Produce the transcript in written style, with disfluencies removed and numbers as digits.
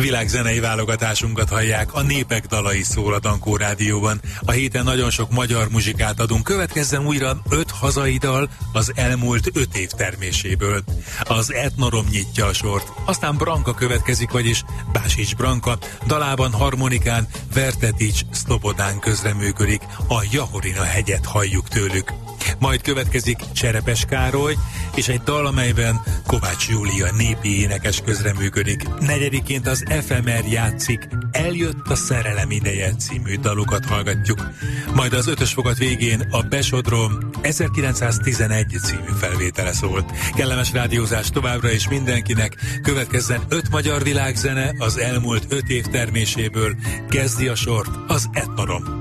Világzenei válogatásunkat hallják, a Népek dalai szól a Dankó Rádióban. A héten nagyon sok magyar muzsikát adunk, következzen újra 5 hazai dal az elmúlt 5 év terméséből. Az Etnorom nyitja a sort, aztán Branka következik, vagyis Básics Branka, dalában harmonikán Vertetics Szlobodán közreműködik, a Jahorina hegyet halljuk tőlük. Majd következik Cserepes Károly, és egy dal, amelyben Kovács Júlia népi énekes közreműködik. Negyediként az FMR játszik Eljött a szerelem ideje című dalukat hallgatjuk. Majd az 5-ös fogat végén a Besodrom 1911 című felvétele szólt. Kellemes rádiózás továbbra is mindenkinek, következzen 5 magyar világzene az elmúlt 5 év terméséből, kezdi a sort az Etnorom.